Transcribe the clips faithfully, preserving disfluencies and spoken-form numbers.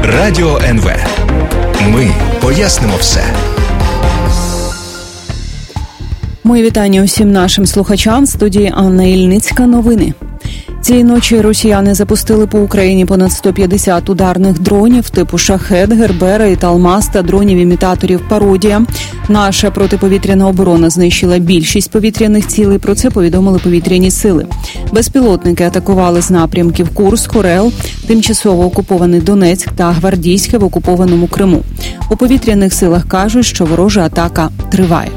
Радіо ен ве. Ми пояснимо все. Мої вітання усім нашим слухачам. В студії Анна Ільницька. Новини. Цієї ночі росіяни запустили по Україні понад сто п'ятдесят ударних дронів типу «Шахед», «Гербера» і «Талмаз» та дронів-імітаторів «Пародія». Наша протиповітряна оборона знищила більшість повітряних цілей. Про це повідомили повітряні сили. Безпілотники атакували з напрямків Курськ, Орел, тимчасово окупований Донецьк та Гвардійське в окупованому Криму. У повітряних силах кажуть, що ворожа атака триває.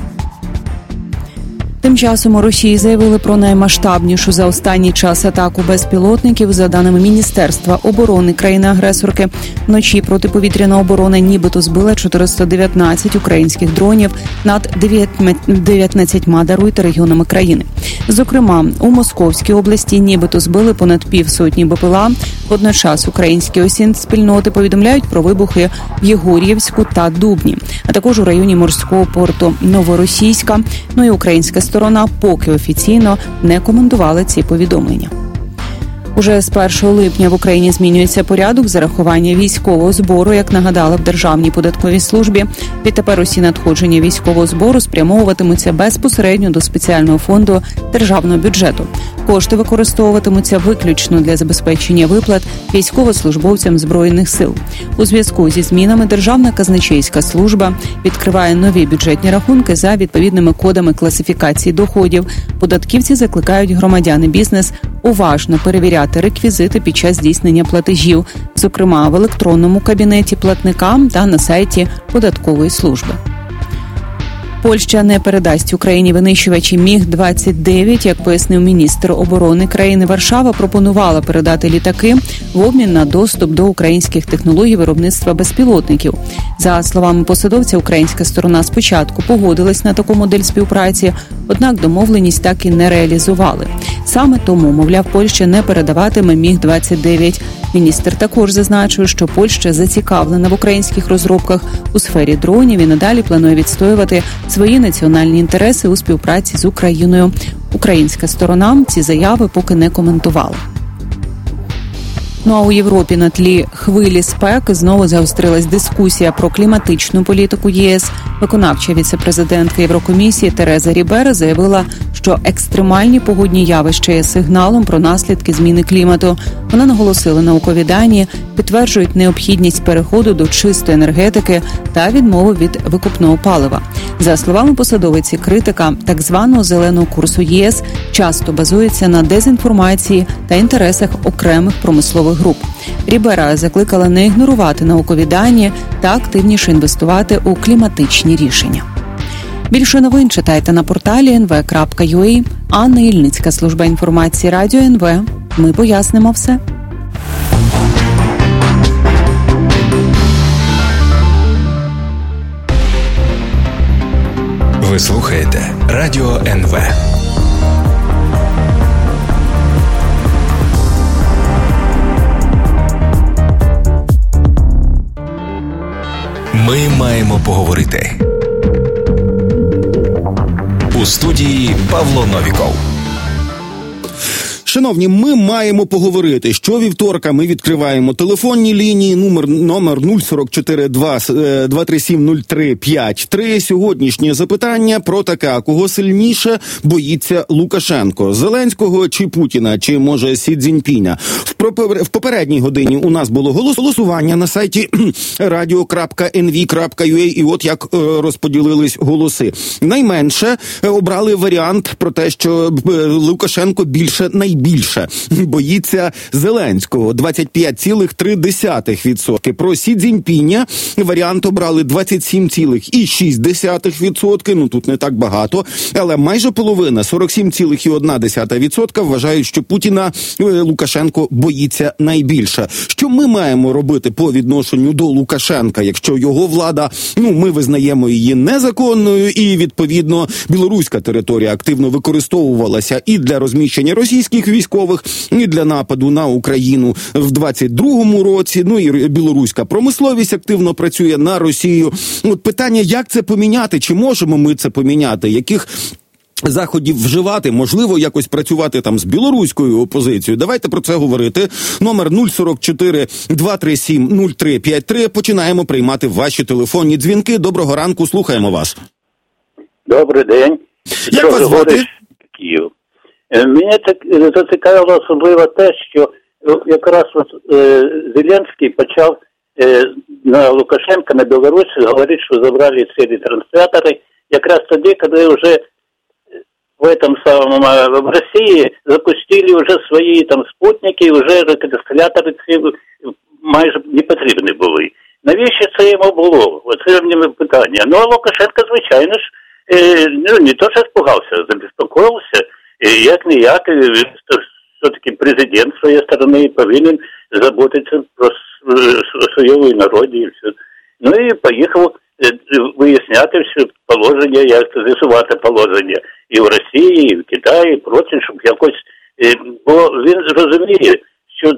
Тим часом у Росії заявили про наймасштабнішу за останній час атаку безпілотників. За даними Міністерства оборони країни-агресорки, вночі протиповітряна оборона нібито збила чотириста дев'ятнадцять українських дронів над дев'ятнадцятьма, даруйте, регіонами країни. Зокрема, у Московській області нібито збили понад півсотні БПЛА. Водночас українські осінспільноти повідомляють про вибухи в Єгор'ївську та Дубні, а також у районі морського порту Новоросійська. Ну і українська сторона поки офіційно не коментувала ці повідомлення. Уже з першого липня в Україні змінюється порядок зарахування військового збору, як нагадали в Державній податковій службі. Відтепер усі надходження військового збору спрямовуватимуться безпосередньо до спеціального фонду державного бюджету. Кошти використовуватимуться виключно для забезпечення виплат військовослужбовцям Збройних сил. У зв'язку зі змінами Державна казначейська служба відкриває нові бюджетні рахунки за відповідними кодами класифікації доходів. Податківці закликають громадян і бізнес уважно перевіряти реквізити під час здійснення платежів, зокрема в електронному кабінеті платника та на сайті податкової служби. Польща не передасть Україні винищувачі Міг двадцять дев'ять, як пояснив міністр оборони країни. Варшава пропонувала передати літаки в обмін на доступ до українських технологій виробництва безпілотників. За словами посадовця, українська сторона спочатку погодилась на таку модель співпраці, однак домовленість так і не реалізували. Саме тому, мовляв, Польща не передаватиме Міг двадцять дев'ять. Міністр також зазначив, що Польща зацікавлена в українських розробках у сфері дронів і надалі планує відстоювати свої національні інтереси у співпраці з Україною. Українська сторона ці заяви поки не коментувала. Ну а у Європі на тлі хвилі спеки знову загострилась дискусія про кліматичну політику ЄС. Виконавча віце-президентка Єврокомісії Тереза Рібера заявила, що екстремальні погодні явища є сигналом про наслідки зміни клімату. Вона наголосила, наукові дані підтверджують необхідність переходу до чистої енергетики та відмови від викопного палива. За словами посадовиці, критика так званого зеленого курсу ЄС часто базується на дезінформації та інтересах окремих промислових груп. Рібера закликала не ігнорувати наукові дані та активніше інвестувати у кліматичні рішення. Більше новин читайте на порталі ен ве крапка ю а. Анна Ільницька, служба інформації Радіо ен ве. Ми пояснимо все. Ви слухаєте Радіо ен ве. Ми маємо поговорити. У студії Павло Новіков. Шановні, ми маємо поговорити. Щовівторка ми відкриваємо телефонні лінії, номер, номер нуль сорок чотири два три сім нуль три п'ять три. Сьогоднішнє запитання про таке: кого сильніше боїться Лукашенко? Зеленського чи Путіна, чи може Сі Цзіньпіня? В попередній годині у нас було голосування на сайті радіо крапка ен ве крапка ю а, і от як розподілились голоси. Найменше обрали варіант про те, що Лукашенко більше найбільше більше боїться Зеленського, двадцять п'ять цілих три десятих відсотка. Про Сі Цзіньпіня варіант обрали двадцять сім цілих шість десятих відсотка, ну тут не так багато, але майже половина, сорок сім цілих одна десята відсотка, вважають, що Путіна Лукашенко боїться найбільше. Що ми маємо робити по відношенню до Лукашенка, якщо його влада, ну ми визнаємо її незаконною, і відповідно білоруська територія активно використовувалася і для розміщення російських військових, і для нападу на Україну в двадцять другому році, ну і білоруська промисловість активно працює на Росію. От питання, як це поміняти, чи можемо ми це поміняти, яких заходів вживати, можливо, якось працювати там з білоруською опозицією. Давайте про це говорити. Номер нуль сорок чотири два три сім нуль три п'ять три. Починаємо приймати ваші телефонні дзвінки. Доброго ранку, слухаємо вас. Добрий день. Як вас звати? Київ. Мене так зацікавило особливо те, що якраз от, е, Зеленський почав е, на Лукашенка, на Білорусі говорити, що забрали ці ретранслятори. Якраз тоді, коли вже в этом самом, в Росії запустили вже свої там спутники, вже ретрансляторы ці майже не потрібні були. Навіщо це йому було? Оце мені питання. Ну, а Лукашенко, звичайно ж, е, ну, не то, що спугався, забеспокоївся, і як-ніяк, все-таки президент з своєї сторони повинен заботитися про своєму народі і все. Ну і поїхав виясняти все положення, як з'ясувати положення і в Росії, і в Китаї, проти, щоб якось, бо він розуміє, що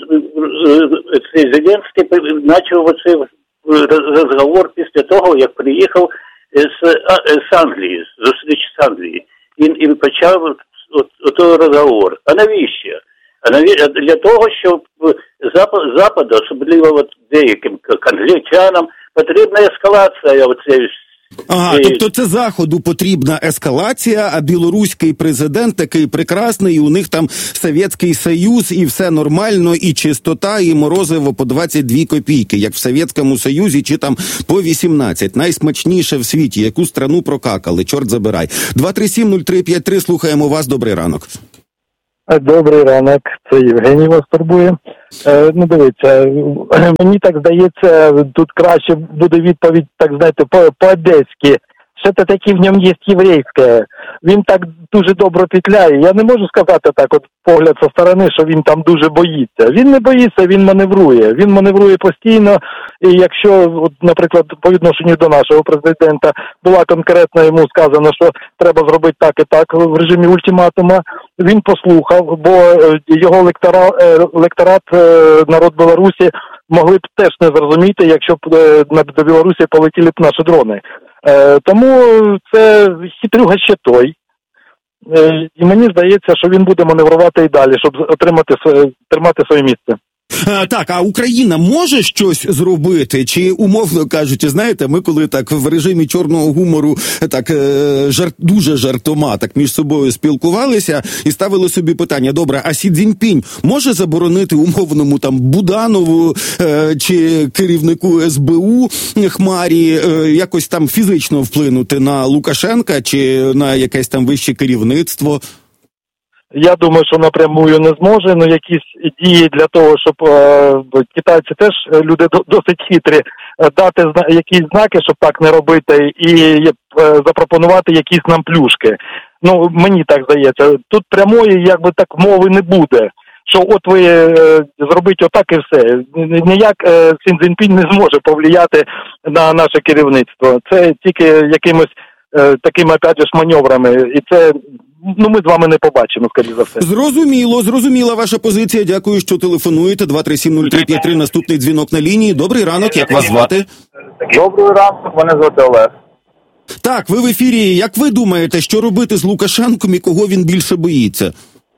цей Зеленський почав оцей розговор після того, як приїхав з, з Англії, з зустрічі з Англії. Він, він почав той розговор. А навіщо? А навіщо? Для того, щоб Западу, особливо от деяким англічанам, потрібна ескалація оцеї. Ага, тобто це Заходу потрібна ескалація, а білоруський президент такий прекрасний, і у них там Совєтський Союз, і все нормально, і чистота, і морозиво по двадцять дві копійки, як в Совєтському Союзі, чи там по вісімнадцять. Найсмачніше в світі, яку страну прокакали, чорт забирай. два три сім нуль три п'ять три, слухаємо вас, добрий ранок. Добрий ранок, це Євгеній вас турбує. Е, ну, дивіться, мені так здається, тут краще буде відповідь, так знаєте, по-одеськи. Все-таки таки в ньому є єврейське. Він так дуже добре петляє. Я не можу сказати так, от погляд зі сторони, що він там дуже боїться. Він не боїться, він маневрує. Він маневрує постійно. І якщо, от, наприклад, по відношенню до нашого президента була конкретно йому сказано, що треба зробити так і так в режимі ультиматума, він послухав, бо його лекторат, лекторат народ Білорусі могли б теж не зрозуміти, якщо б до Білорусі полетіли б наші дрони. Е, тому це хитрюга ще той. Е, і мені здається, що він буде маневрувати і далі, щоб отримати тримати своє місце. А, так, а Україна може щось зробити? Чи, умовно кажучи, знаєте, ми коли так в режимі чорного гумору так жарт, дуже жартома так між собою спілкувалися і ставили собі питання, добре, а Сі Цзіньпінь може заборонити умовному там Буданову е, чи керівнику Ес Бе У Хмарі е, якось там фізично вплинути на Лукашенка чи на якесь там вище керівництво? Я думаю, що напрямую не зможе, але якісь дії для того, щоб е, китайці теж люди до, досить хитрі, е, дати зна, якісь знаки, щоб так не робити, і е, запропонувати якісь нам плюшки. Ну, мені так здається. Тут прямої, якби так, мови не буде. Що от ви е, зробіть отак і все. Ніяк е, Сі Цзіньпінь не зможе повлияти на наше керівництво. Це тільки якимось е, такими, опять же, маневрами. І це... Ну, ми з вами не побачимо, скоріше за все. Зрозуміло, зрозуміла ваша позиція. Дякую, що телефонуєте. два три сім нуль три п'ять три, наступний дзвінок на лінії. Добрий ранок, як вас звати? Добрий ранок, мене звати Олег. Так, ви в ефірі. Як ви думаєте, що робити з Лукашенком і кого він більше боїться?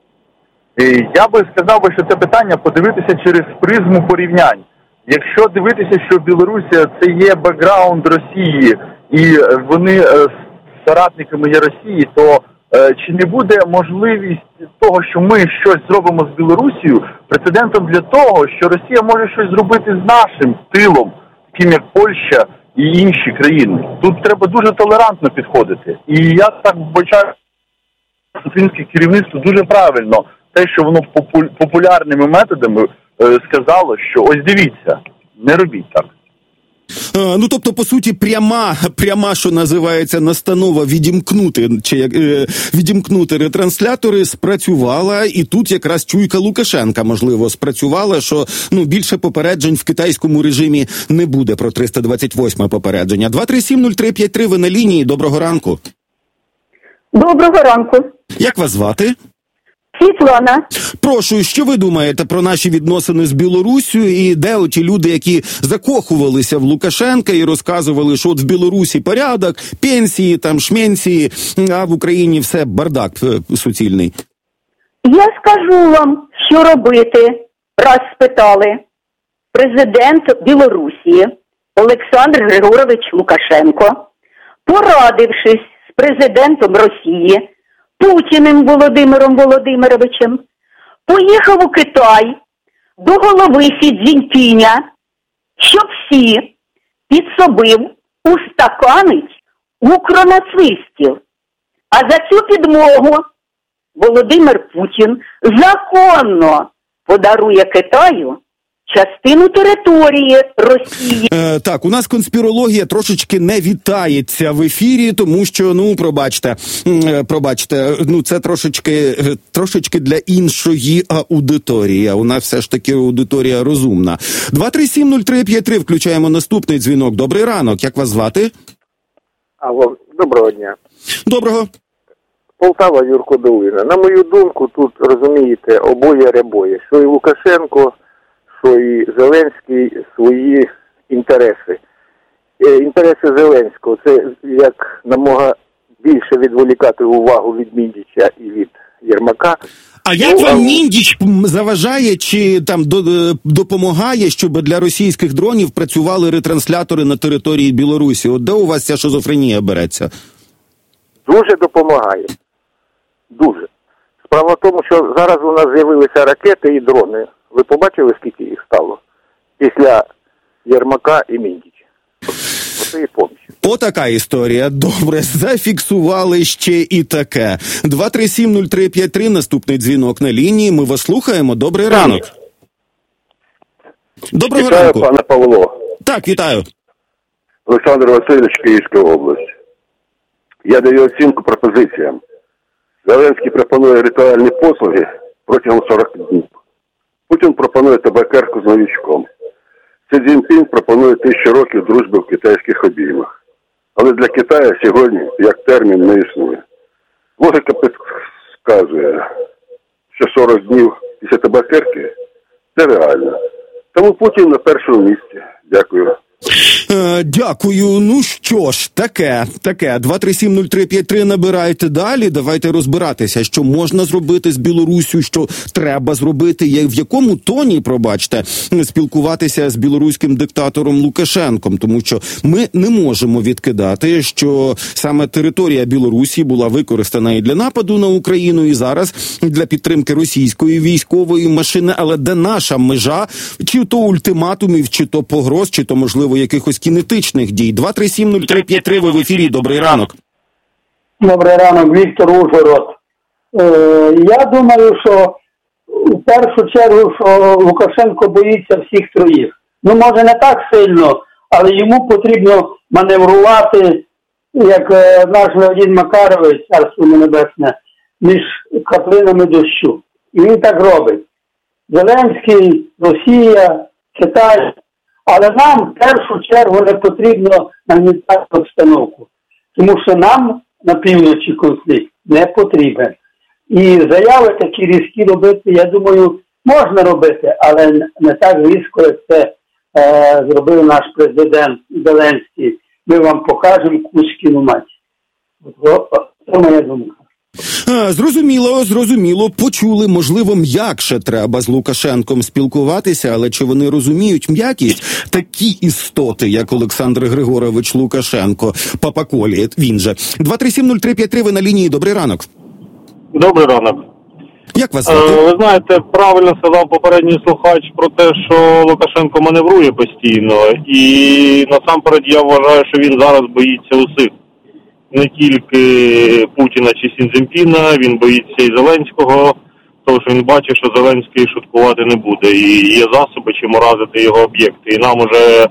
Я би сказав, що це питання подивитися через призму порівнянь. Якщо дивитися, що Білорусія це є бекграунд Росії, і вони соратниками є Росії, то чи не буде можливість того, що ми щось зробимо з Білорусією, прецедентом для того, що Росія може щось зробити з нашим тилом, таким як Польща і інші країни? Тут треба дуже толерантно підходити. І я так вбачаю, що українське керівництво дуже правильно те, що воно популярними методами сказало, що ось дивіться, не робіть так. Ну, тобто, по суті, пряма, пряма, що називається, настанова відімкнути, чи е, відімкнути ретранслятори спрацювала, і тут якраз чуйка Лукашенка, можливо, спрацювала, що, ну, більше попереджень в китайському режимі не буде про триста двадцять восьме попередження. два три сім нуль три п'ять три, ви на лінії, доброго ранку. Доброго ранку. Як вас звати? Світлана. Прошу, що ви думаєте про наші відносини з Білоруссю і де оті люди, які закохувалися в Лукашенка і розказували, що от в Білорусі порядок, пенсії, там шменсії, а в Україні все бардак суцільний? Я скажу вам, що робити, раз спитали. Президент Білорусі Олександр Григорович Лукашенко, порадившись з президентом Росії Путіним Володимиром Володимировичем, поїхав у Китай до голови Сі Цзіньпіня, щоб всі підсобив устаканить укронацистів. А за цю підмогу Володимир Путін законно подарує Китаю частину території Росії. Е, так, у нас конспірологія трошечки не вітається в ефірі, тому що, ну, пробачте, е, пробачте, ну, це трошечки, трошечки для іншої аудиторії. А у нас все ж таки аудиторія розумна. два три сім нуль три п'ять три, включаємо наступний дзвінок. Добрий ранок, як вас звати? Алло, доброго дня. Доброго. Полтава, Юрко Долина. На мою думку, тут, розумієте, обоє рябоє. Що і Лукашенко, що і Зеленський свої інтереси. Е, інтереси Зеленського – це як намога більше відволікати увагу від Міндіча і від Єрмака. А як вам Міндіч заважає чи там до, допомагає, щоб для російських дронів працювали ретранслятори на території Білорусі? От де у вас ця шизофренія береться? Дуже допомагає. Дуже. Справа в тому, що зараз у нас з'явилися ракети і дрони. Ви побачили, скільки їх стало? Після Єрмака і Міндіча. Оце і поміч. Отака історія. Добре, зафіксували ще і таке. два три сім нуль три п'ять три, наступний дзвінок на лінії. Ми вас слухаємо. Добрий ранок. Доброго Вітаю, ранку. пане Павло. Так, вітаю. Олександр Васильович, Київська область. Я даю оцінку пропозиціям. Зеленський пропонує ритуальні послуги протягом сорок днів. Путін пропонує табакерку з новічком. Сі Цзіньпінь пропонує тисячу років дружби в китайських обіймах. Але для Китаю сьогодні як термін не існує. Логіка підказує, що сорок днів після табакерки – це реально. Тому Путін на першому місці. Дякую. Е, дякую. Ну що ж, таке, таке. два три сім нуль три п'ять три набирайте далі. Давайте розбиратися, що можна зробити з Білоруссю, що треба зробити, в якому тоні, пробачте, спілкуватися з білоруським диктатором Лукашенком. Тому що ми не можемо відкидати, що саме територія Білорусі була використана і для нападу на Україну, і зараз для підтримки російської військової машини. Але де наша межа? Чи то ультиматумів, чи то погроз, чи то, можливо, якихось кінетичних дій. два три сім нуль три п'ять три, ви в ефірі. Добрий ранок. Добрий ранок, Віктор Ужгород. Е, я думаю, що в першу чергу, що Лукашенко боїться всіх троїх. Ну, може, не так сильно, але йому потрібно маневрувати, як е, наш Леонід Макарович, царство небесне, між краплинами дощу. І він так робить. Зеленський, Росія, Китай. Але нам в першу чергу не потрібно нагнітати обстановку. Тому що нам на півночі конфлікт не потрібен. І заяви такі різкі робити, я думаю, можна робити, але не так різко, як це е, зробив наш президент Зеленський. Ми вам покажемо Кузькіну мать. Це моя думка. А, зрозуміло, зрозуміло. Почули, можливо, м'якше треба з Лукашенком спілкуватися, але чи вони розуміють м'якість? Такі істоти, як Олександр Григорович Лукашенко, Папаколі, він же. два три сім нуль три п'ять три, ви на лінії. Добрий ранок. Добрий ранок. Як вас звати? Е, ви знаєте, правильно сказав попередній слухач про те, що Лукашенко маневрує постійно. І насамперед я вважаю, що він зараз боїться усіх. Не тільки Путіна чи Сі Цзіньпіна, він боїться і Зеленського, тому що він бачить, що Зеленський шуткувати не буде. І є засоби, чим уразити його об'єкти. І нам уже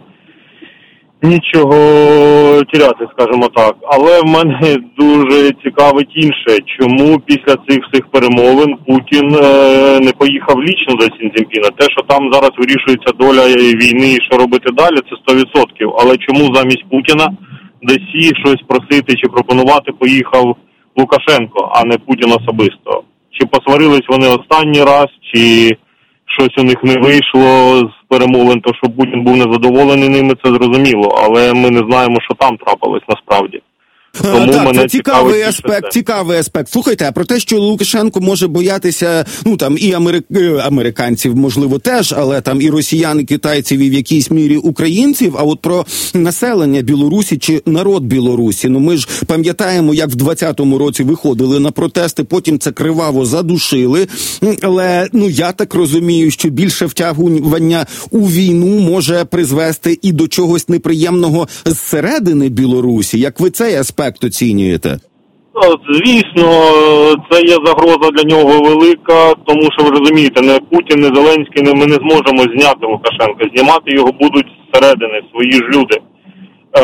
нічого тіряти, скажімо так. Але в мене дуже цікавить інше, чому після цих всіх перемовин Путін е, не поїхав лічно до Сі Цзіньпіна. Те, що там зараз вирішується доля війни і що робити далі, це сто відсотків. Але чому замість Путіна до Сі щось просити чи пропонувати поїхав Лукашенко, а не Путін особисто? чи посварились вони останній раз, чи щось у них не вийшло з перемовин, то що Путін був незадоволений ними, це зрозуміло, але ми не знаємо, що там трапилось насправді. Тому так, мене це цікавий цікавить аспект, це. цікавий аспект. Слухайте, а про те, що Лукашенко може боятися, ну там і америк... американців, можливо, теж, але там і росіян, і китайців, і в якійсь мірі українців, а от про населення Білорусі чи народ Білорусі. Ну ми ж пам'ятаємо, як в двадцятому році виходили на протести, потім це криваво задушили, але, ну, я так розумію, що більше втягування у війну може призвести і до чогось неприємного зсередини Білорусі. Як ви цей аспект оцінюєте? Звісно, це є загроза для нього велика, тому що, ви розумієте, не Путін, не Зеленський, не, ми не зможемо зняти Лукашенка. Знімати його будуть зсередини, свої ж люди. Е,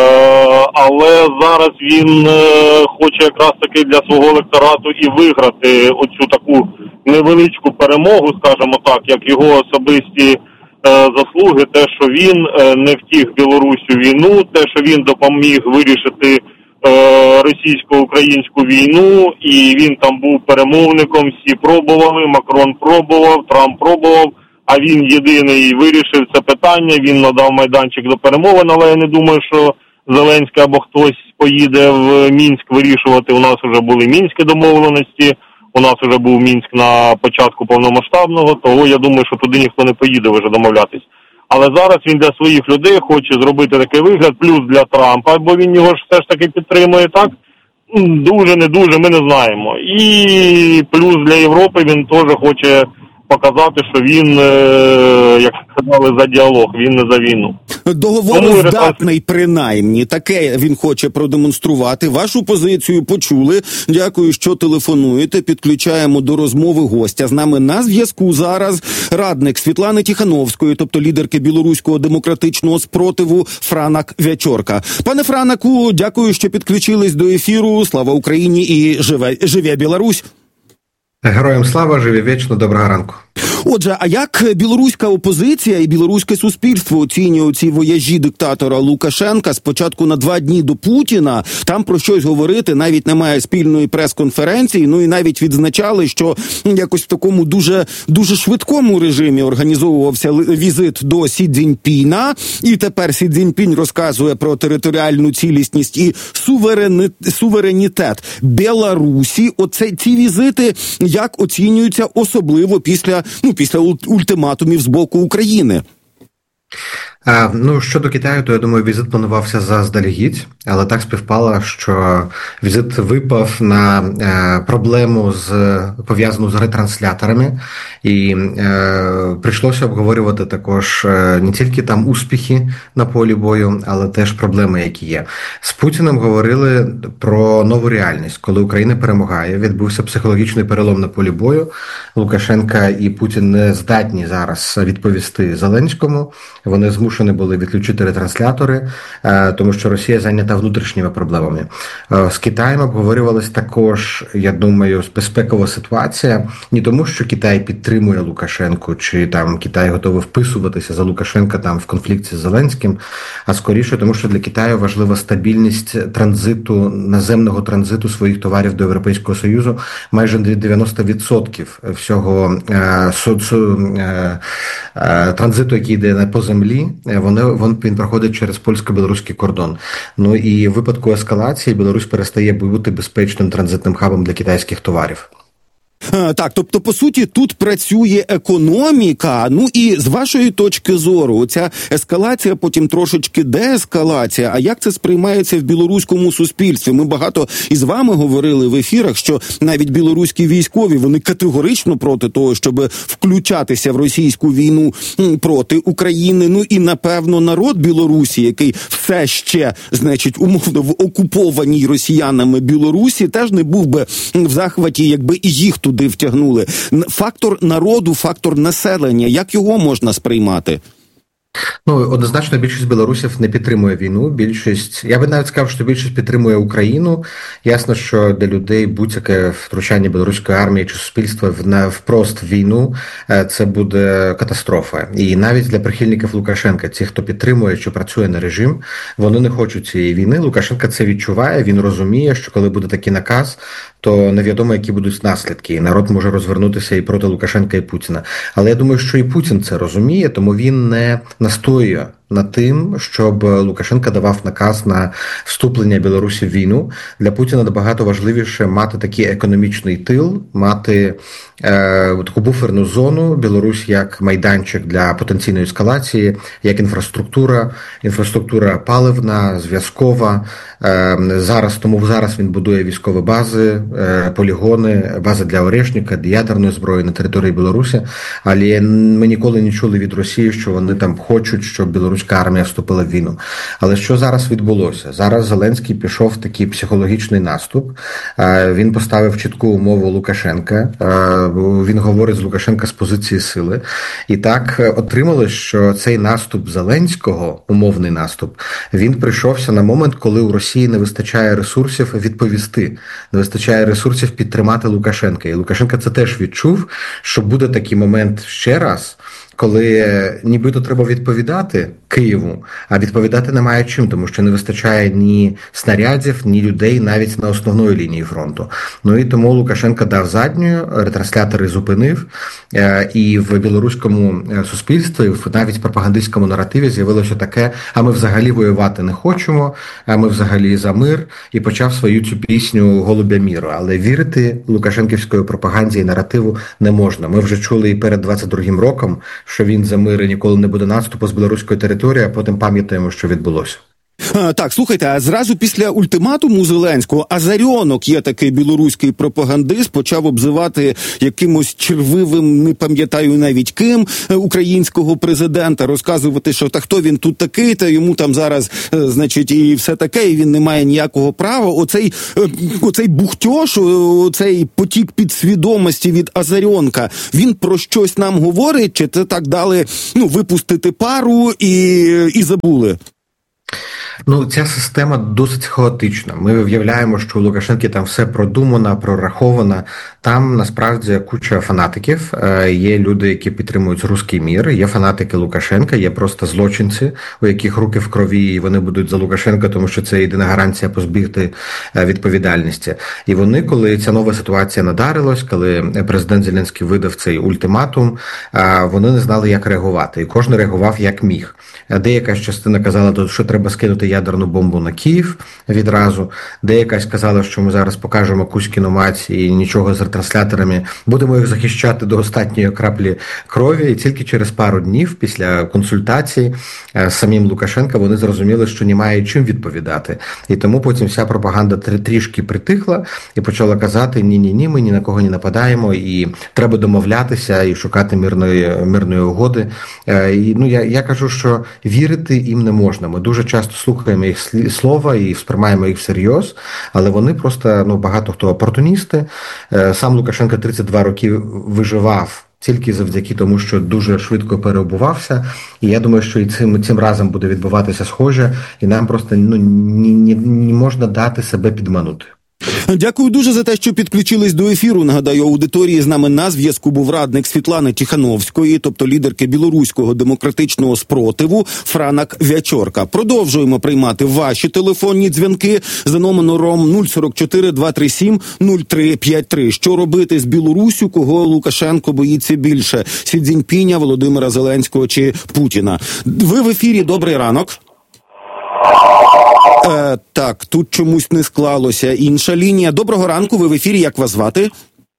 але зараз він е, хоче якраз таки для свого електорату і виграти оцю таку невеличку перемогу, скажімо так, як його особисті е, заслуги, те, що він е, не втік Білорусю війну, те, що він допоміг вирішити російсько-українську війну, і він там був перемовником, всі пробували, Макрон пробував, Трамп пробував, а він єдиний вирішив це питання, він надав майданчик до перемовин, але я не думаю, що Зеленський або хтось поїде в Мінськ вирішувати. У нас вже були мінські домовленості, у нас вже був Мінськ на початку повномасштабного, того я думаю, що туди ніхто не поїде вже домовлятись. Але зараз він для своїх людей хоче зробити такий вигляд, плюс для Трампа, бо він його ж все ж таки підтримує, так? Дуже, не дуже, ми не знаємо. І плюс для Європи він теж хоче показати, що він, як сказали, за діалог, він не за війну. Договороздатний, принаймні, таке він хоче продемонструвати. Вашу позицію почули. Дякую, що телефонуєте. Підключаємо до розмови гостя. З нами на зв'язку зараз радник Світлани Тихановської, тобто лідерки білоруського демократичного спротиву Франак Вячорка. Пане Франаку, дякую, що підключились до ефіру. Слава Україні і живе, живе Білорусь! Героям слава, живі вічно, доброго ранку. Отже, а як білоруська опозиція і білоруське суспільство оцінює ці вояжі диктатора Лукашенка спочатку на два дні до Путіна? Там про щось говорити навіть немає спільної прес-конференції, ну і навіть відзначали, що якось в такому дуже, дуже швидкому режимі організовувався візит до Сі Цзіньпіна, і тепер Сі Цзіньпінь розказує про територіальну цілісність і суверени... суверенітет Білорусі. Оце ці візити як оцінюються особливо після ну, після ультиматумів з боку України? А, ну, щодо Китаю, то, я думаю, візит планувався заздалегідь, але так співпало, що візит випав на е, проблему, з, пов'язану з ретрансляторами, і е, прийшлося обговорювати також е, не тільки там успіхи на полі бою, але теж проблеми, які є. З Путіним говорили про нову реальність. Коли Україна перемагає, відбувся психологічний перелом на полі бою. Лукашенка і Путін не здатні зараз відповісти Зеленському. Вони змушені були відключити ретранслятори, тому що Росія зайнята внутрішніми проблемами. З Китаєм обговорювалась також, я думаю, безпекова ситуація. Не тому, що Китай підтримує Лукашенку, чи там Китай готовий вписуватися за Лукашенка там в конфлікті з Зеленським, а скоріше тому, що для Китаю важлива стабільність транзиту, наземного транзиту своїх товарів до Європейського Союзу. Майже дев'яносто відсотків всього е, со, со, е, е, транзиту, який йде по землі, Вони, він проходить через польсько-білоруський кордон. Ну і в випадку ескалації Білорусь перестає бути безпечним транзитним хабом для китайських товарів. Так, тобто, по суті, тут працює економіка. Ну і з вашої точки зору, оця ескалація, потім трошечки деескалація, а як це сприймається в білоруському суспільстві? Ми багато із вами говорили в ефірах, що навіть білоруські військові, вони категорично проти того, щоб включатися в російську війну проти України. Ну і, напевно, народ Білорусі, який все ще, значить, умовно в окупованій росіянами Білорусі, теж не був би в захваті, якби і їх туди втягнули. Фактор народу, фактор населення, як його можна сприймати? Ну, однозначно, більшість білорусів не підтримує війну, більшість, я би навіть сказав, що більшість підтримує Україну. Ясно, що для людей будь-яке втручання білоруської армії чи суспільства в впрост в війну, це буде катастрофа. І навіть для прихильників Лукашенка, ті, хто підтримує, що працює на режим, вони не хочуть цієї війни. Лукашенко це відчуває, він розуміє, що коли буде такий наказ, то невідомо, які будуть наслідки. І народ може розвернутися і проти Лукашенка, і Путіна. Але я думаю, що і Путін це розуміє, тому він не настоює над тим, щоб Лукашенко давав наказ на вступлення Білорусі в війну. Для Путіна набагато важливіше мати такий економічний тил, мати е, таку буферну зону, Білорусь як майданчик для потенційної ескалації, як інфраструктура, інфраструктура паливна, зв'язкова. Е, зараз, тому зараз він будує військові бази, е, полігони, бази для Орешника, для ядерної зброї на території Білорусі. Але ми ніколи не чули від Росії, що вони там хочуть, щоб Білорусь армія вступила в війну. Але що зараз відбулося? Зараз Зеленський пішов в такий психологічний наступ. Він поставив чітку умову Лукашенка. Він говорить з Лукашенка з позиції сили. І так отрималось, що цей наступ Зеленського, умовний наступ, він прийшовся на момент, коли у Росії не вистачає ресурсів відповісти, не вистачає ресурсів підтримати Лукашенка. І Лукашенко це теж відчув, що буде такий момент ще раз, коли нібито треба відповідати Києву, а відповідати немає чим, тому що не вистачає ні снарядів, ні людей навіть на основної лінії фронту. Ну і тому Лукашенко дав задню, ретранслятори зупинив, і в білоруському суспільстві, навіть в пропагандистському наративі з'явилося таке, а ми взагалі воювати не хочемо, а ми взагалі за мир, і почав свою цю пісню «Голубя міру». Але вірити лукашенківської пропаганді і наративу не можна. Ми вже чули і перед двадцять другим роком, що він за мир і ніколи не буде наступу з білоруської території, а потім пам'ятаємо, що відбулося. А, так, слухайте, а зразу після ультиматуму Зеленського Азарьонок, є такий білоруський пропагандист, почав обзивати якимось червивим, не пам'ятаю навіть ким, українського президента, розказувати, що та хто він тут такий, та йому там зараз, значить, і все таке, і він не має ніякого права. Оцей, оцей бухтьош, оцей потік підсвідомості від Азарьонка, він про щось нам говорить, чи це так дали, ну, випустити пару і, і забули? Ну, ця система досить хаотична. Ми виявляємо, що у Лукашенки там все продумано, прораховано. Там, насправді, куча фанатиків. Є люди, які підтримують руський мір, є фанатики Лукашенка, є просто злочинці, у яких руки в крові, і вони будуть за Лукашенка, тому що це єдина гарантія позбігти відповідальності. І вони, коли ця нова ситуація надарилась, коли президент Зеленський видав цей ультиматум, вони не знали, як реагувати. І кожен реагував, як міг. Деяка частина казала, що треба скинути ядерну бомбу на Київ відразу. Деякась казала, що ми зараз покажемо Кузькіну мать і нічого з ретрансляторами, будемо їх захищати до останньої краплі крові. І тільки через пару днів після консультацій з самим Лукашенка вони зрозуміли, що немає чим відповідати. І тому потім вся пропаганда трішки притихла і почала казати, ні-ні-ні, ми ні на кого не нападаємо, і треба домовлятися і шукати мирної, мирної угоди. І, ну, я, я кажу, що вірити їм не можна. Ми дуже часто слухаємо їх слова і сприймаємо їх всерйоз, але вони просто, ну, багато хто опортуністи. Сам Лукашенко тридцять два роки виживав тільки завдяки тому, що дуже швидко переобувався. І я думаю, що і цим, цим разом буде відбуватися схоже, і нам просто, ну, не, не, не можна дати себе підманути. Дякую дуже за те, що підключились до ефіру. Нагадаю, аудиторії з нами на зв'язку був радник Світлани Тихановської, тобто лідерки білоруського демократичного спротиву Франак Вячорка. Продовжуємо приймати ваші телефонні дзвінки за номером нуль сорок чотири два три сім нуль три п'ять три. Що робити з Білоруссю, кого Лукашенко боїться більше? Сі Цзіньпіня, Володимира Зеленського чи Путіна? Ви в ефірі, добрий ранок. Е, так, тут чомусь не склалося. Інша лінія. Доброго ранку, ви в ефірі, як вас звати?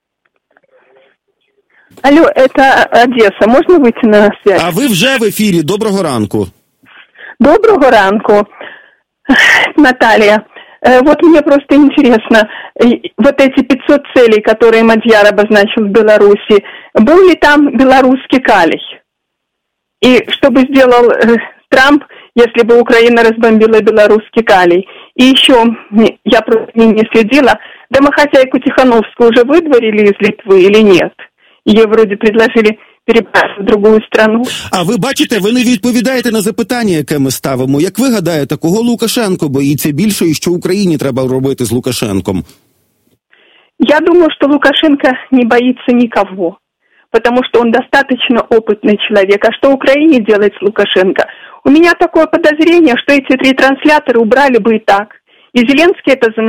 Алло, это Одесса, можно выйти на связь? А ви вже в ефірі, доброго ранку. Доброго ранку, Наталья. Вот мне просто интересно, вот эти пятьсот целей, которые Мадьяр обозначил в Беларуси, был ли там белорусский калий? И что бы сделал Трамп, если бы Украина разбомбила белорусский калий? И еще, я просто не следила, домохозяйку Тихановскую уже выдворили из Литвы или нет? Ее вроде предложили перебрати в другу страну. А ви бачите, ви не відповідаєте на запитання, яке ми ставимо. Як ви гадаєте, кого Лукашенко боїться більше і що Україні треба робити з Лукашенком? Я думаю, что Лукашенко не боится никого, потому что он достаточно опытный человек. А что Украине делать с Лукашенко? У меня такое подозрение, что эти три трансляторы убрали бы и так. И Зеленский это знал,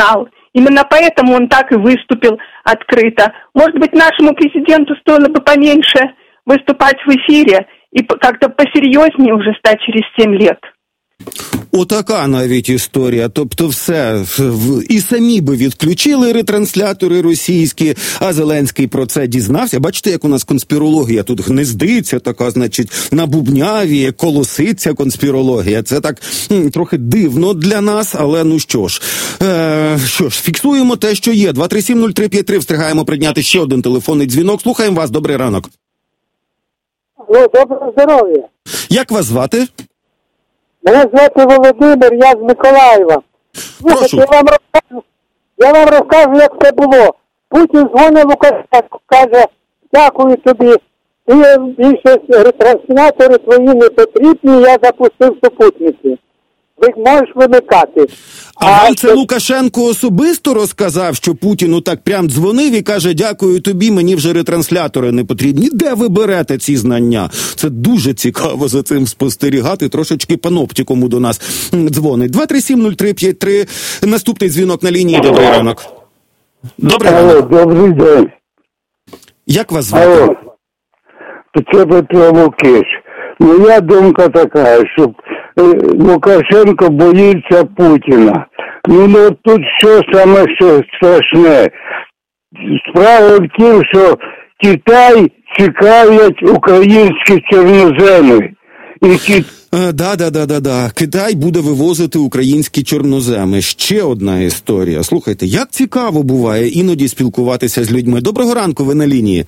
Именно поэтому он так и выступил открыто. Может быть, нашему президенту стоило бы поменьше выступать в эфире и как-то посерьезнее уже стать через семь лет. Отака навіть історія, тобто все, і самі би відключили ретранслятори російські, а Зеленський про це дізнався. Бачите, як у нас конспірологія тут гнездиться, така, значить, на бубняві, колоситься конспірологія. Це так м, трохи дивно для нас, але ну що ж. Е, що ж, фіксуємо те, що є. два три сім нуль три п'ять три, встигаємо прийняти ще один телефонний дзвінок. Слухаємо вас, добрий ранок. Алло, доброго здоров'я. Як вас звати? Мене звати Володимир, я з Миколаєва. Слухайте, я вам розкажу, я вам розкажу, як це було. Путін дзвонить Лукашенку, каже, дякую тобі, ти більше ретранслятори твої не потрібні, я запустив супутники. Ви можеш вимикати. А, а вам це Лукашенко особисто розказав, що Путіну так прям дзвонив і каже, дякую тобі, мені вже ретранслятори не потрібні. Де ви берете ці знання? Це дуже цікаво за цим спостерігати. Трошечки паноптикому до нас дзвонить. два три сім нуль три п'ять три. Наступний дзвінок на лінії. Добрий ранок. Добрий ранок. Алло, добрий день. Як вас звати? Алло, це Петро Лукиш. Моя думка така, що Лукашенко боїться Путіна. Ну, ну тут що саме що страшне? Справа в тім, що Китай цікавлять українські чорноземи. І Кит... Да, да, да, да, да. Китай буде вивозити українські чорноземи. Ще одна історія. Слухайте, як цікаво буває іноді спілкуватися з людьми. Доброго ранку, ви на лінії.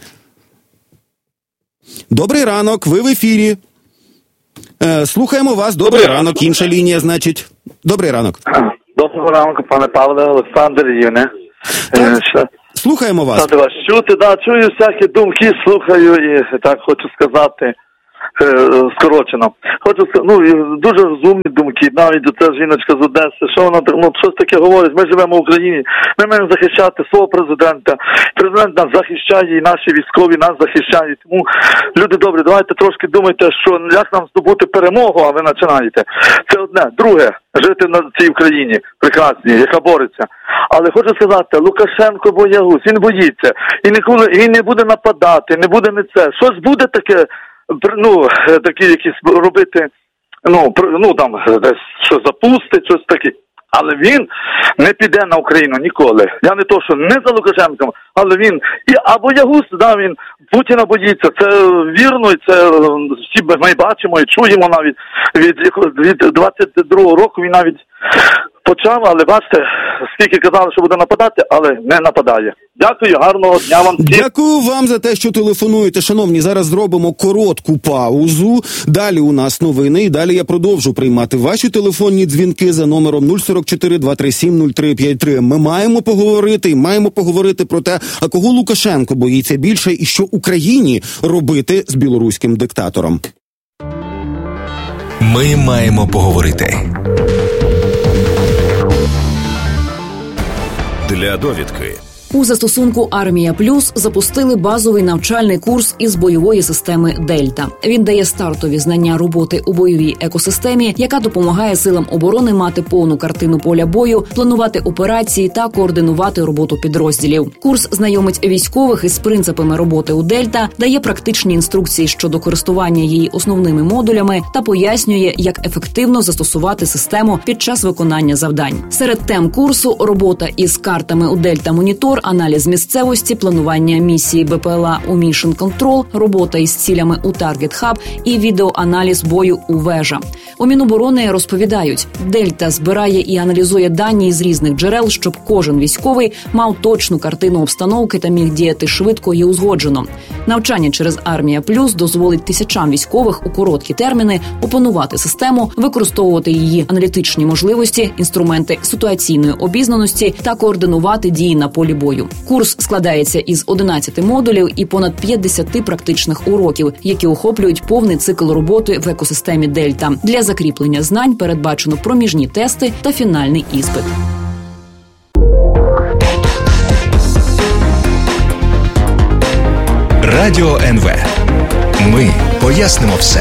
Добрий ранок, ви в ефірі. Е, слухаємо вас. Добрий ранок. Інша лінія, значить. Добрий ранок. Доброго ранку, пане Павле, Олександр Юне. Так. Слухаємо вас. Рада вас чути, да, чую всякі думки, слухаю і так хочу сказати скорочено. Хочу сказати, ну, дуже розумні думки, навіть ця жіночка з Одеси, що вона, ну, щось таке говорить, ми живемо в Україні, ми маємо захищати свого президента, президент нас захищає і наші військові нас захищають, тому, люди добрі, давайте трошки думайте, що як нам здобути перемогу, а ви починаєте. Це одне. Друге, жити на цій Україні прекрасній, яка бореться. Але хочу сказати, Лукашенко боягуз, він боїться, і ніколи, він не буде нападати, не буде не це, щось буде таке, ну, такі якісь робити, ну, ну там, десь що запустить, щось таке. Але він не піде на Україну ніколи. Я не то, що не за Лукашенком, але він, і, а боягуз, да, він Путіна боїться. Це вірно, і це всі ми бачимо і чуємо навіть. Від, від двадцять другого року він навіть почав, але бачите, скільки казали, що буде нападати, але не нападає. Дякую, гарного дня вам. Дякую вам за те, що телефонуєте. Шановні, зараз зробимо коротку паузу. Далі у нас новини, і далі я продовжу приймати ваші телефонні дзвінки за номером нуль сорок чотири два три сім нуль три п'ять три. Ми маємо поговорити, маємо поговорити про те, а кого Лукашенко боїться більше і що Україні робити з білоруським диктатором. Ми маємо поговорити. Для довідки. У застосунку «Армія Плюс» запустили базовий навчальний курс із бойової системи «Дельта». Він дає стартові знання роботи у бойовій екосистемі, яка допомагає силам оборони мати повну картину поля бою, планувати операції та координувати роботу підрозділів. Курс знайомить військових із принципами роботи у «Дельта», дає практичні інструкції щодо користування її основними модулями та пояснює, як ефективно застосувати систему під час виконання завдань. Серед тем курсу – робота із картами у «Дельта Монітор», аналіз місцевості, планування місії БПЛА у Mission Control, робота із цілями у Target Hub і відеоаналіз бою у Вежа. У Міноборони розповідають, «Дельта» збирає і аналізує дані з різних джерел, щоб кожен військовий мав точну картину обстановки та міг діяти швидко і узгоджено. Навчання через «Армія Плюс» дозволить тисячам військових у короткі терміни опанувати систему, використовувати її аналітичні можливості, інструменти ситуаційної обізнаності та координувати дії на полі бою. Курс складається із одинадцяти модулів і понад п'ятдесят практичних уроків, які охоплюють повний цикл роботи в екосистемі «Дельта». Для закріплення знань передбачено проміжні тести та фінальний іспит. Радіо ен ве. Ми пояснимо все.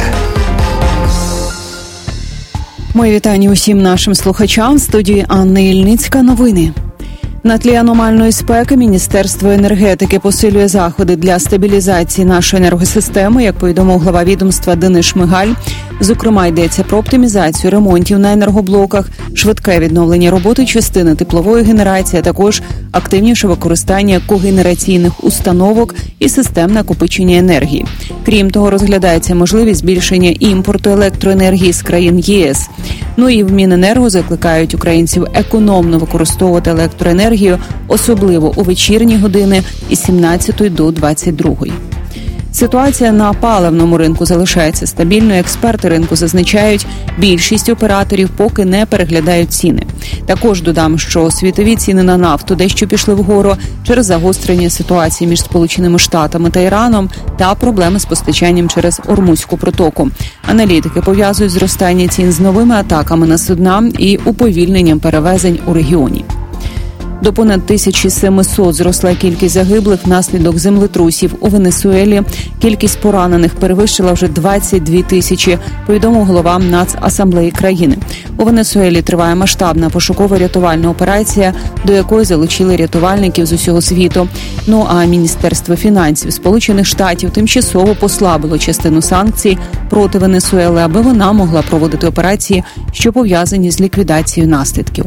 Мої вітання усім нашим слухачам. В студії Анна Ільницька. Новини. На тлі аномальної спеки Міністерство енергетики посилює заходи для стабілізації нашої енергосистеми, як повідомив глава відомства Денис Шмигаль. Зокрема, йдеться про оптимізацію ремонтів на енергоблоках, швидке відновлення роботи частини теплової генерації, а також активніше використання когенераційних установок і систем накопичення енергії. Крім того, розглядається можливість збільшення імпорту електроенергії з країн ЄС. Ну і в Міненерго закликають українців економно використовувати електроенергію, особливо у вечірні години із сімнадцятої до двадцять другої. Ситуація на паливному ринку залишається стабільною. Експерти ринку зазначають, більшість операторів поки не переглядають ціни. Також додам, що світові ціни на нафту дещо пішли вгору через загострення ситуації між Сполученими Штатами та Іраном та проблеми з постачанням через Ормузьку протоку. Аналітики пов'язують зростання цін з новими атаками на судна і уповільненням перевезень у регіоні. До понад тисячі семисот зросла кількість загиблих внаслідок землетрусів у Венесуелі. Кількість поранених перевищила вже двадцять дві тисячі, повідомив голова Нацасамблеї країни. У Венесуелі триває масштабна пошуково-рятувальна операція, до якої залучили рятувальників з усього світу. Ну а Міністерство фінансів Сполучених Штатів тимчасово послабило частину санкцій проти Венесуели, аби вона могла проводити операції, що пов'язані з ліквідацією наслідків.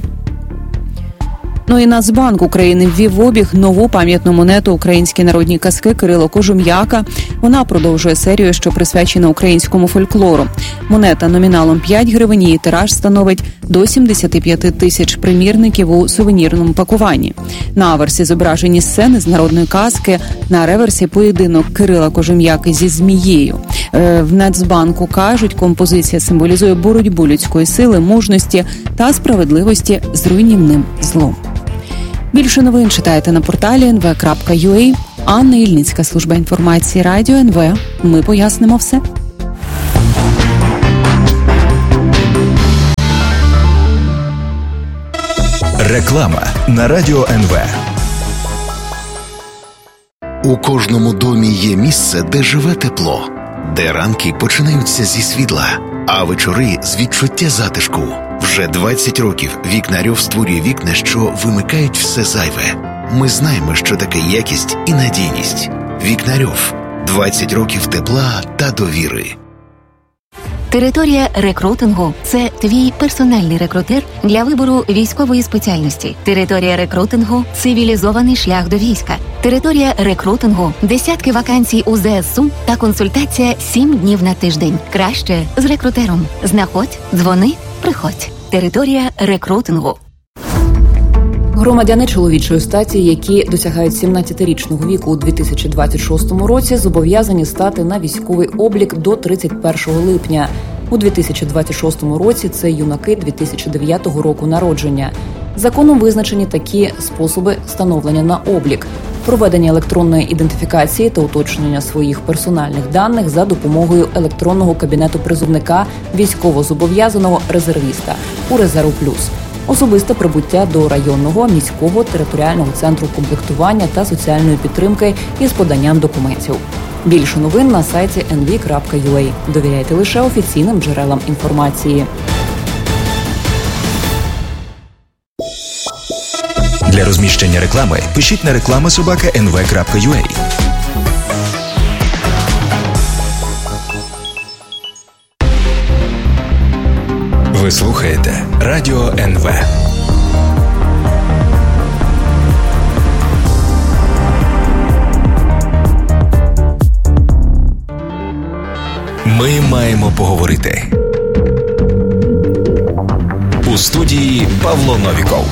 Ну і Нацбанк України ввів в обіг нову пам'ятну монету «Українські народні казки» Кирило Кожум'яка. Вона продовжує серію, що присвячена українському фольклору. Монета номіналом п'ять гривень, її тираж становить до сімдесят п'ять тисяч примірників у сувенірному пакуванні. На аверсі зображені сцени з народної казки, на реверсі поєдинок Кирила Кожум'яки зі змією. В Нацбанку кажуть, композиція символізує боротьбу людської сили, мужності та справедливості з руйнівним злом. Більше новин читайте на порталі ен ве крапка ю а. Анна Ільницька, служба інформації Радіо ен ве. Ми пояснимо все. Реклама на Радіо ен ве. У кожному домі є місце, де живе тепло, де ранки починаються зі світла, а вечори з відчуття затишку. Вже двадцять років Вікнарьов створює вікна, що вимикають все зайве. Ми знаємо, що таке якість і надійність. Вікнарьов. двадцять років тепла та довіри. Територія рекрутингу – це твій персональний рекрутер для вибору військової спеціальності. Територія рекрутингу – цивілізований шлях до війська. Територія рекрутингу – десятки вакансій у зе ес у та консультація сім днів на тиждень. Краще з рекрутером. Знаходь, дзвони, приходь. Територія рекрутингу. Громадяни чоловічої статі, які досягають сімнадцятирічного віку у дві тисячі двадцять шостому році, зобов'язані стати на військовий облік до тридцять першого липня. У дві тисячі двадцять шостому році це юнаки дві тисячі дев'ятого року народження. Законом визначені такі способи встановлення на облік: проведення електронної ідентифікації та уточнення своїх персональних даних за допомогою електронного кабінету призовника військовозобов'язаного резервіста у «Резерв Плюс», особисте прибуття до районного, міського, територіального центру комплектування та соціальної підтримки із поданням документів. Більше новин на сайті ен ве крапка ю а. Довіряйте лише офіційним джерелам інформації. Для розміщення реклами пишіть на реклама собака ен ве крапка ю а. Ви слухаєте Радіо ен ве. Ми маємо поговорити. У студії Павло Новіков.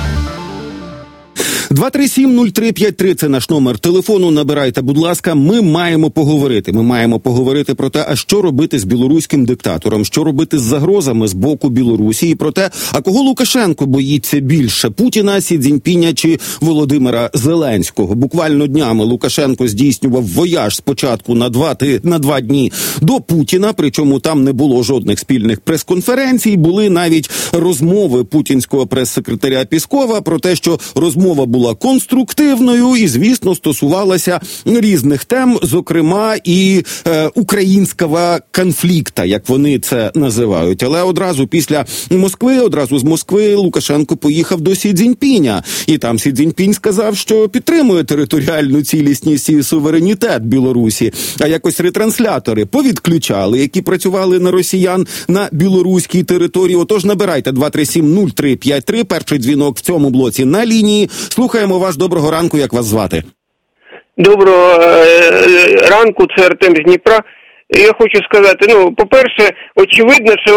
два три сім нуль три п'ять три – це наш номер телефону. Набирайте, будь ласка. Ми маємо поговорити. Ми маємо поговорити про те, а що робити з білоруським диктатором, що робити з загрозами з боку Білорусі, і про те, а кого Лукашенко боїться більше – Путіна, Сі Цзіньпіня чи Володимира Зеленського. Буквально днями Лукашенко здійснював вояж спочатку на два, на два дні до Путіна, причому там не було жодних спільних прес-конференцій, були навіть розмови путінського прес-секретаря Піскова про те, що розмова була була конструктивною і, звісно, стосувалася різних тем, зокрема і е, українського конфлікта, як вони це називають. Але одразу після Москви, одразу з Москви Лукашенко поїхав до Сі Цзіньпіня. І там Сі Цзіньпінь сказав, що підтримує територіальну цілісність і суверенітет Білорусі. А якось ретранслятори повідключали, які працювали на росіян на білоруській території. Отож, набирайте два три сім нуль три п'ять три, перший дзвінок в цьому блоці на лінії. Слухаємо вас. Доброго ранку, як вас звати? Доброго ранку, це Артем з Дніпра. Я хочу сказати, ну, по-перше, очевидно, що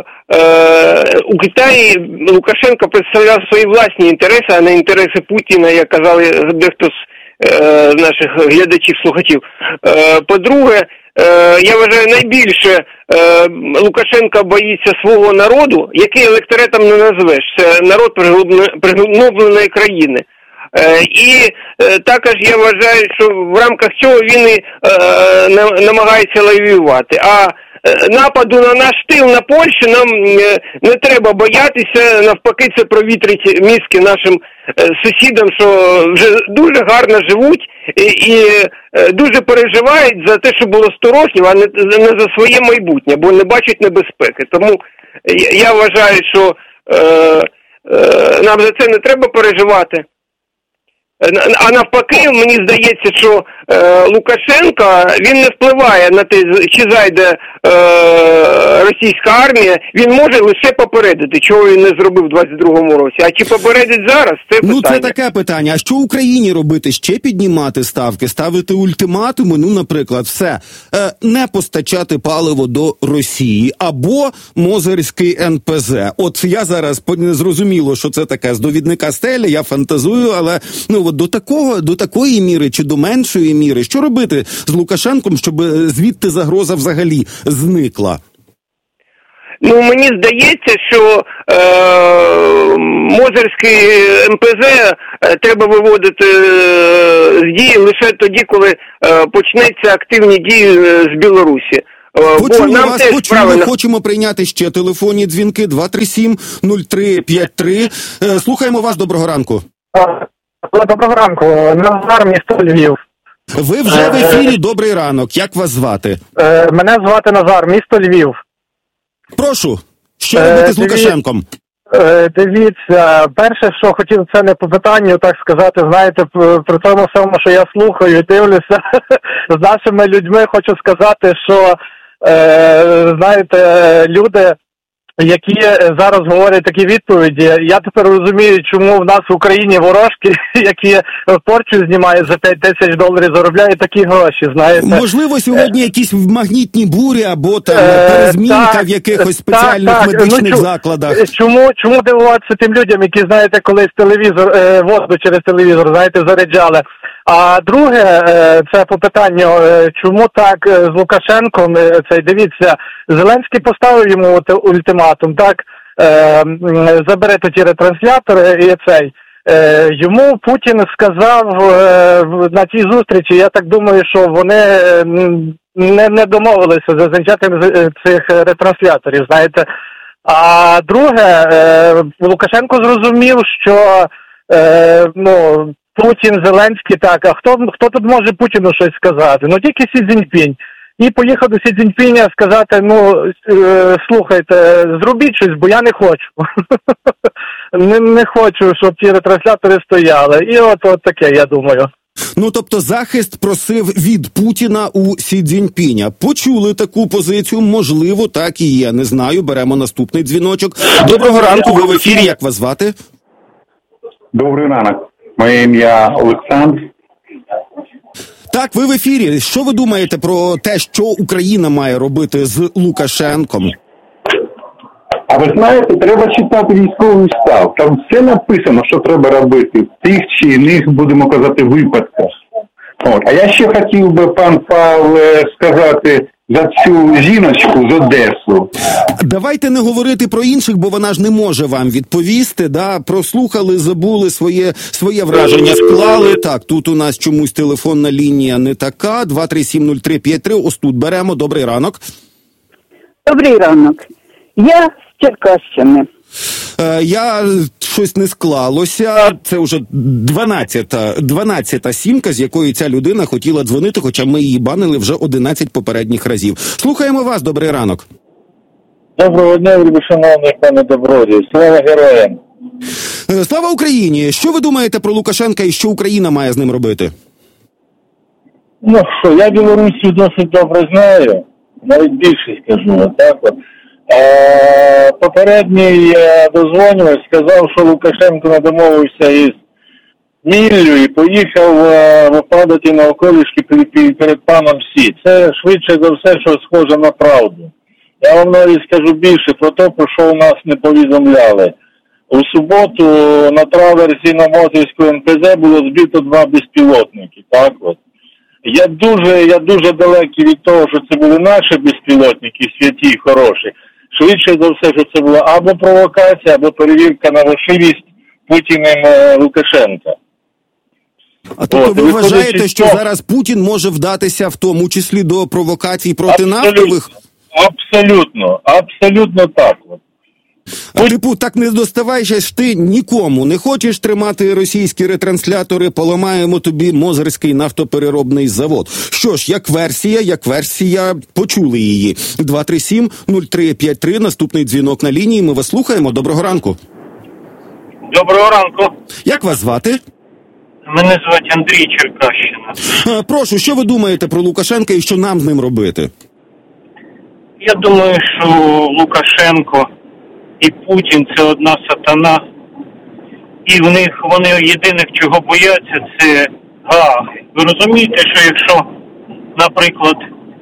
е, у Китаї Лукашенко представляв свої власні інтереси, а не інтереси Путіна, як казали дехто з е, наших глядачів-слухачів. Е, по-друге, е, я вважаю, найбільше е, Лукашенко боїться свого народу, який електоратом не назвеш. Це народ пригнобленої країни. Е, і е, також я вважаю, що в рамках цього він і е, намагається лавіювати. А е, нападу на наш тил, на Польщу, нам е, не треба боятися, навпаки це провітрить мізки нашим е, сусідам, що вже дуже гарно живуть і, і е, дуже переживають за те, що було сто років, а не, не за своє майбутнє, бо не бачать небезпеки. Тому я, я вважаю, що е, е, нам за це не треба переживати. А навпаки, мені здається, що е, Лукашенко, він не впливає на те, чи зайде е, російська армія, він може лише попередити, чого він не зробив у двадцять другому році. А чи попередить зараз, це питання. Ну, це таке питання. А що Україні робити? Ще піднімати ставки, ставити ультиматуми? Ну, наприклад, все. Е, не постачати паливо до Росії або Мозирський ен пе зет. От я зараз зрозуміло, що це таке з довідника стелі, я фантазую, але ну, до такого, до такої міри чи до меншої міри, що робити з Лукашенком, щоб звідти загроза взагалі зникла? Ну, мені здається, що е, Мозирський ем пе зет треба виводити з дії лише тоді, коли е, почнеться активні дії з Білорусі. Почули нам вас, почули, правильно. Хочемо прийняти ще телефонні дзвінки два три сім нуль три п'ять три. Слухаємо вас, доброго ранку. Доброго ранку, Назар, місто Львів. Ви вже в ефірі, добрий ранок, як вас звати? Мене звати Назар, місто Львів. Прошу, що робити з Лукашенком? Дивіться, перше, що хотів, це не по питанню, так сказати, знаєте, при тому всьому, що я слухаю і дивлюся з нашими людьми, хочу сказати, що, знаєте, люди, які зараз говорять такі відповіді, я тепер розумію, чому в нас в Україні ворожки, які порчу знімають за п'ять тисяч доларів, заробляють такі гроші, знаєте. Можливо, сьогодні якісь магнітні бурі або там перезмінка е, в якихось спеціальних так, медичних ну, закладах. Чому, чому дивуватися тим людям, які, знаєте, колись телевізор, е, воду через телевізор, знаєте, заряджали. А друге, це по питанню, чому так з Лукашенком, цей, дивіться, Зеленський поставив йому ультиматум, так, заберете ті ретранслятори і цей. Йому Путін сказав на тій зустрічі, я так думаю, що вони не, не домовилися за зняттям цих ретрансляторів, знаєте. А друге, Лукашенко зрозумів, що, ну, Путін, Зеленський, так, а хто, хто тут може Путіну щось сказати? Ну, тільки Сі Цзіньпінь. І поїхав до Сі Цзіньпіня сказати, ну, е, слухайте, зробіть щось, бо я не хочу. не, не хочу, щоб ті ретранслятори стояли. І от, от таке, я думаю. Ну, тобто захист просив від Путіна у Сі Цзіньпіня. Почули таку позицію, можливо, так і є. Не знаю, беремо наступний дзвіночок. Доброго ранку, ви в ефірі, як вас звати? Добрий ранок. Моє ім'я Олександр. Так, ви в ефірі. Що ви думаєте про те, що Україна має робити з Лукашенком? А ви знаєте, треба читати військовий став. Там все написано, що треба робити в тих чи інших, будемо казати, випадках. От. А я ще хотів би, пан Павле, сказати за цю жіночку з Одесу. Давайте не говорити про інших, бо вона ж не може вам відповісти. Да? Прослухали, забули своє, своє враження, склали. Так, тут у нас чомусь телефонна лінія не така. два три сім нуль три п'ять три. Ось тут беремо. Добрий ранок. Добрий ранок. Я з Черкащини. Е, я щось щось не склалося. Це вже дванадцята, дванадцята сімка, з якої ця людина хотіла дзвонити, хоча ми її банили вже одинадцять попередніх разів. Слухаємо вас, добрий ранок. Доброго дня, шановний пане Добродій. Слава героям. Слава Україні! Що ви думаєте про Лукашенка і що Україна має з ним робити? Ну що, я Білорусію досить добре знаю, навіть більше скажу, так от. Е, попередній дозвонювач сказав, що Лукашенко не домовився із Міллю і поїхав е, випадати на околішки перед, перед паном Сі. Це швидше за все, що схоже на правду. Я вам навіть скажу більше про те, про що у нас не повідомляли. У суботу на траверсі на Мотівську ен пе зет було збито два безпілотники, так от. Я дуже, я дуже далекий від того, що це були наші безпілотники, святі і хороші. Швидше за все, що це була або провокація, або перевірка на важливість Путіним Лукашенка. А тобто ви вважаєте, що зараз Путін може вдатися в тому числі до провокацій проти нафтових? Абсолютно, абсолютно так. А типу, так не доставаєш ти нікому, не хочеш тримати російські ретранслятори, поламаємо тобі Мозерський нафтопереробний завод. Що ж, як версія, як версія, почули її. два три сім нуль три п'ять три, наступний дзвінок на лінії, ми вас слухаємо. Доброго ранку. Доброго ранку. Як вас звати? Мене звати Андрій, Черкащина. А, прошу, що ви думаєте про Лукашенка і що нам з ним робити? Я думаю, що Лукашенко і Путін – це одна сатана. І в них, вони єдиних, чого бояться, це Гааг. Ви розумієте, що якщо, наприклад,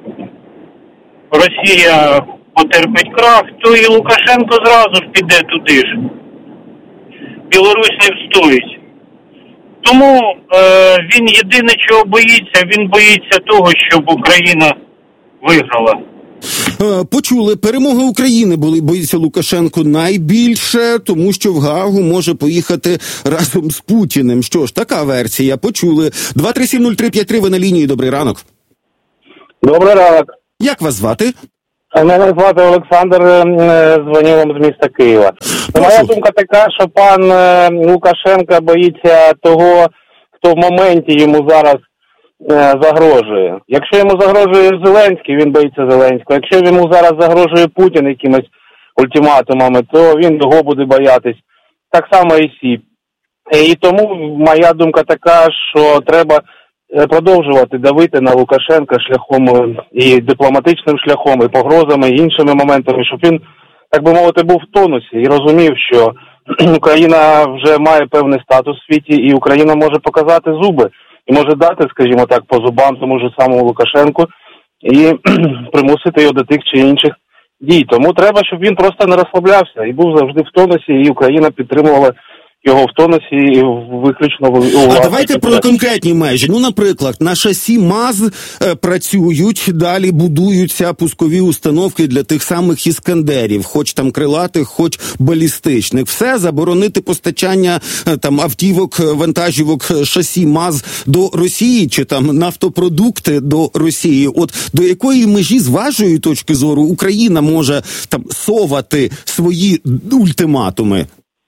Росія потерпить крах, то і Лукашенко зразу ж піде туди ж. Білорусь не встоїть. Тому е, він єдине, чого боїться, він боїться того, щоб Україна виграла. Почули, перемоги України були, боїться Лукашенко найбільше, тому що в Гаагу може поїхати разом з Путіним. Що ж, така версія, почули. два три сім нуль три п'ять три, ви на лінії, добрий ранок. Добрий ранок. Як вас звати? Мене звати Олександр, дзвоню вам з міста Києва. Моя думка така, що пан Лукашенко боїться того, хто в моменті йому зараз загрожує. Якщо йому загрожує Зеленський, він боїться Зеленського. Якщо йому зараз загрожує Путін якимись ультиматумами, то він його буде боятись. Так само і Сі. І тому моя думка така, що треба продовжувати давити на Лукашенка шляхом і дипломатичним шляхом, і погрозами, і іншими моментами, щоб він, так би мовити, був в тонусі і розумів, що Україна вже має певний статус в світі, і Україна може показати зуби. І може дати, скажімо так, по зубам тому ж самому Лукашенку і примусити його до тих чи інших дій. Тому треба, щоб він просто не розслаблявся і був завжди в тонусі, і Україна підтримувала його в тонусі і виключно у власних. А давайте про конкретні межі. Ну, наприклад, на шасі МАЗ е, працюють, далі будуються пускові установки для тих самих іскандерів, хоч там крилатих, хоч балістичних. Все, заборонити постачання е, там автівок, вантажівок, шасі МАЗ до Росії, чи там нафтопродукти до Росії. От до якої межі, з вашої точки зору, Україна може там совати свої ультиматуми?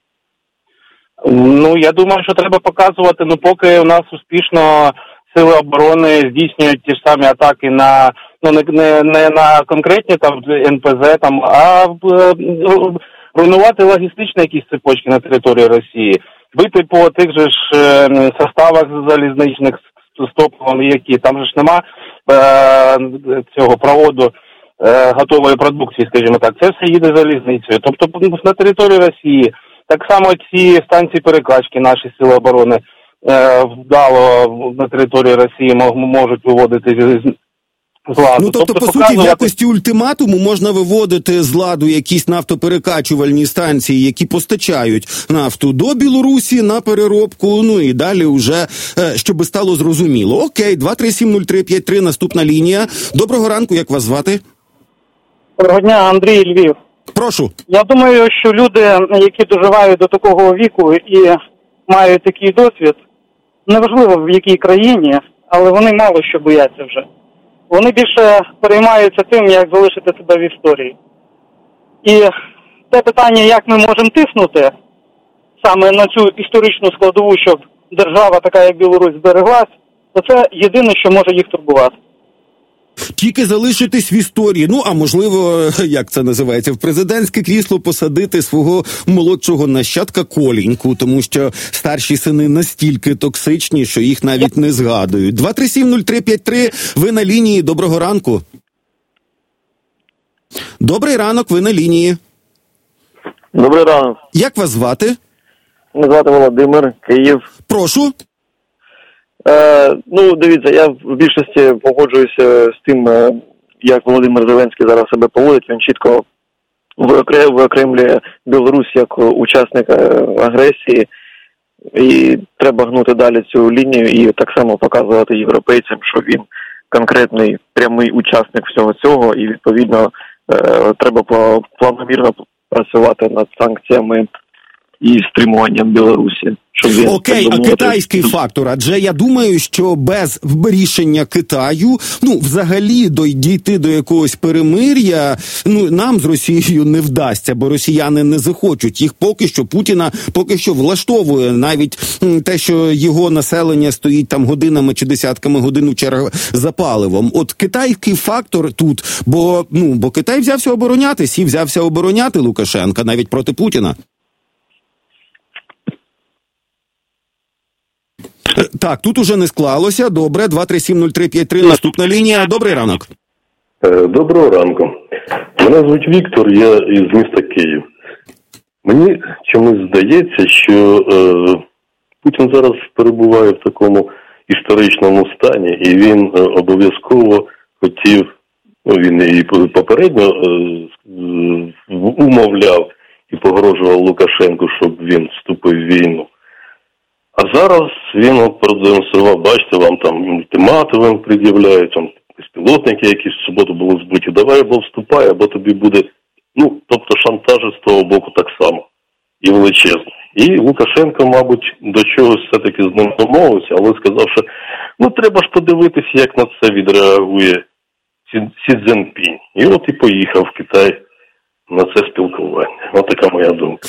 Ну, я думаю, що треба показувати, ну, поки у нас успішно сили оборони здійснюють ті ж самі атаки на, ну, не, не, не на конкретні там ен пе зет, там, а е, руйнувати логістичні якісь цепочки на території Росії, бити по тих же ж е, составах залізничних з топливом, які, там же ж нема е, цього проводу е, готової продукції, скажімо так, це все їде залізницею. Тобто на території Росії так само ці станції перекачки наші сили оборони е, вдало на території Росії можуть виводити з, з ладу. Ну, тобто, тобто, по показувати... суті, в якості ультиматуму можна виводити з ладу якісь нафтоперекачувальні станції, які постачають нафту до Білорусі на переробку, ну і далі вже, е, щоб стало зрозуміло. Окей, два три сім нуль три п'ять три, наступна лінія. Доброго ранку, як вас звати? Доброго дня, Андрій, Львів. Прошу. Я думаю, що люди, які доживають до такого віку і мають такий досвід, неважливо в якій країні, але вони мало що бояться вже. Вони більше переймаються тим, як залишити себе в історії. І те питання, як ми можемо тиснути, саме на цю історичну складову, щоб держава така, як Білорусь, збереглась, то це єдине, що може їх турбувати. Тільки залишитись в історії, ну, а можливо, як це називається, в президентське крісло посадити свого молодшого нащадка Коліньку, тому що старші сини настільки токсичні, що їх навіть не згадують. два три сім нуль три п'ять три, ви на лінії, доброго ранку. Добрий ранок, ви на лінії. Добрий ранок. Як вас звати? Мене звати Володимир, Київ. Прошу. Е, ну, дивіться, я в більшості погоджуюся з тим, як Володимир Зеленський зараз себе поводить. Він чітко виокремлює Білорусь як учасника агресії. І треба гнути далі цю лінію і так само показувати європейцям, що він конкретний прямий учасник всього цього. І, відповідно, е, треба планомірно працювати над санкціями і стримуванням Білорусі. Він, Окей, а китайський фактор? Адже я думаю, що без рішення Китаю, ну, взагалі дійти до якогось перемир'я, ну, нам з Росією не вдасться, бо росіяни не захочуть. Їх поки що Путіна поки що влаштовує навіть те, що його населення стоїть там годинами чи десятками годин у чергах за паливом. От китайський фактор тут, бо, ну, бо Китай взявся оборонятись і взявся обороняти Лукашенка навіть проти Путіна. Так, тут уже не склалося. Добре, два три сім нуль три п'ять три, наступна лінія. Добрий ранок. Доброго ранку. Мене звуть Віктор, я із міста Київ. Мені чомусь здається, що е, Путін зараз перебуває в такому історичному стані, і він е, обов'язково хотів, ну, він і попередньо е, умовляв і погрожував Лукашенку, щоб він вступив в війну. А зараз він продемонстрував, бачите, вам там ультиматум пред'являють, там безпілотники якісь в суботу були збиті, давай або вступай, або тобі буде, ну, тобто шантажі з того боку так само, і величезно. І Лукашенко, мабуть, до чогось все-таки з ним домовився, але сказав, що, ну, треба ж подивитися, як на це відреагує Сі, Сі Цзіньпінь. І от і поїхав в Китай на це спілкування. Ось така моя думка.